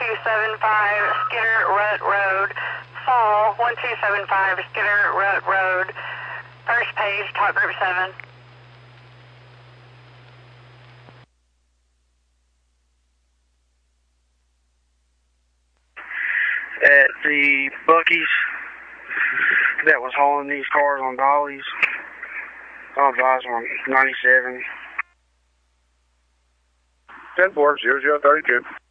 1275 Skinner Rut Road. Fall 1275 Skinner Rut Road. First page, talk group 7. At the Buc-ee's that was hauling these cars on dollies. I'll advise on 97. 10-4, 0032.